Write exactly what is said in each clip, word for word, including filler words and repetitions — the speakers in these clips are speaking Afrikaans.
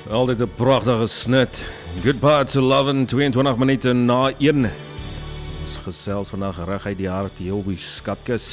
Altyd 'n pragtige snit. Goodbye to love in tweeëntwintig minute na een. Ons gesels vandag reg uit die hart hier op die skatkis.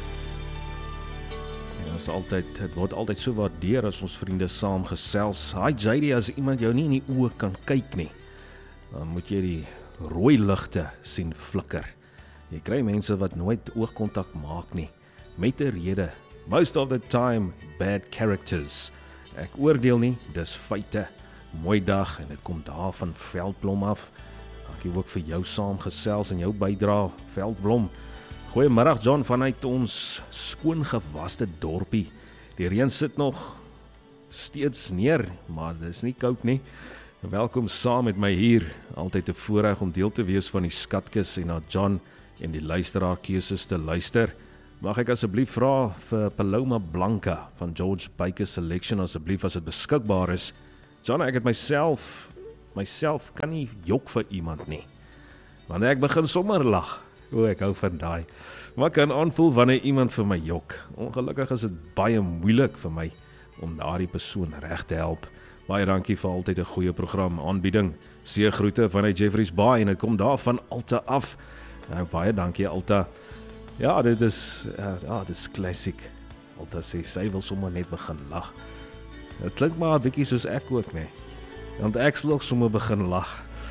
En ons altyd, dit word altyd so waardeer as ons vriende saam gesels. Hi J D, as iemand jou nie in die oë kan kyk nie, dan moet jy die rooi ligte sien flikker. Jy kry mense wat nooit oogkontak maak nie, met 'n rede. Most of the time, bad characters. Ek oordeel nie, dis feite. Mooi dag en dit kom daar van Veldblom af. Dankie ook vir jou saamgesels en jou bydra, Veldblom. Goeiemiddag John vanuit ons skoongewaste dorpie. Die reën sit nog steeds neer, maar dis nie koud nie. Welkom saam met my hier. Altyd 'n voorreg om deel te wees van die skatkis en na John en die luisteraar keuses te luister. Mag ek asseblief vra vir Paloma Blanca van George Baker Selection asseblief as dit beskikbaar is. John, ek het myself, myself kan nie jok vir iemand nie. Wanneer ek begin sommer lag, o ek hou van daai. Maar kan aanvoel wanneer iemand vir my jok. Ongelukkig is dit baie moeilik vir my om daardie persoon reg te help. Baie dankie vir altyd 'n goeie program aanbieding. Seë groete vanuit Jeffreys Bay en dit kom daar van Alta af. Nou baie dankie Alta. Ja, dit is, uh, ja, dit is klassiek. Alta sê, sy wil sommer net begin lag. Het klink maar 'n bietjie soos ek ook, nee. Want ek sal ook sommer begin lag.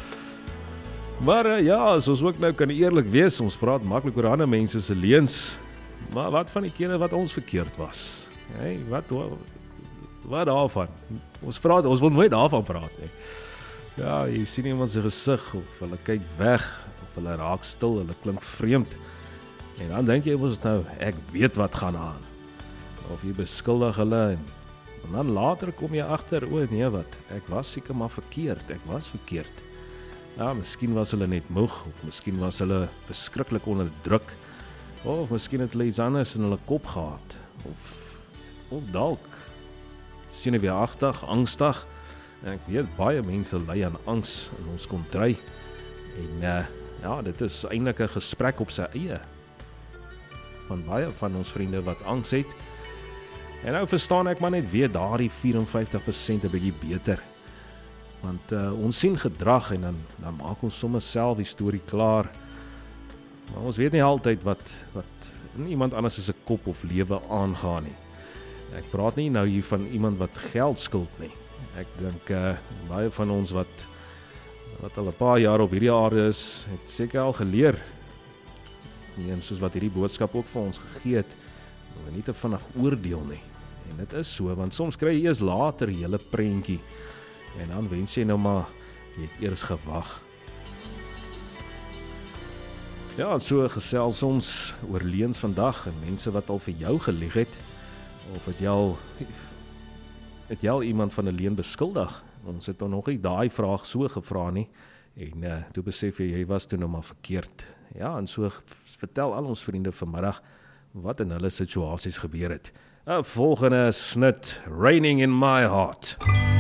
Maar uh, ja, as ons ook nou kan eerlik wees, ons praat maklik oor ander mense se leuns. Maar wat van die kere wat ons verkeerd was? Hey, wat, wat, wat daarvan? Ons praat, ons wil nooit daarvan praat, nee. Ja, jy sien iemand se gesig, of hulle kyk weg, of hulle raak stil, hulle klink vreemd. En dan denk jy mos nou, ek weet wat gaan aan. Of jy beskuldig hulle en, en dan later kom jy agter, o nee wat, ek was seker maar verkeerd, ek was verkeerd. Ja, miskien was hulle net moeg, of miskien was hulle beskruiklik onder druk, of miskien het hulle iets anders in hulle kop gehad, of, of dalk senuweeagtig, angstig. En ek weet, baie mense ly aan angs in ons kontry. En uh, ja, dit is eintlik 'n gesprek op sy eie. Van baie van ons vriende wat angs het. En nou verstaan ek maar net weer daardie vyf en vyftig persent 'n bietjie beter. Want uh, ons sien gedrag en dan, dan maak ons sommer self die storie klaar. Maar ons weet nie altyd wat, wat iemand anders is 'n kop of lewe aangaan nie. Ek praat nie nou hier van iemand wat geld skuld nie. Ek dink uh, baie van ons wat, wat al 'n paar jaar op hierdie aarde is, het seker al geleer. En soos wat hierdie boodskap ook vir ons gegee het, wil nie te vinnig oordeel nie. En dit is so, want soms kry jy eers later die hele prentjie, en dan wens jy nou maar, jy het eers gewag. Ja, so gesels ons oor leuns vandag, en mense wat al vir jou gelieg het, of het jy al, het jy al iemand van 'n leuen beskuldig? Ons het nog nie daai vraag so gevra nie, en uh, toe besef jy, jy was toe nou maar verkeerd. Ja, en so vertel al ons vriende vanmiddag wat in hulle situasies gebeur het. Uh, volgende snit, Raining in My Heart.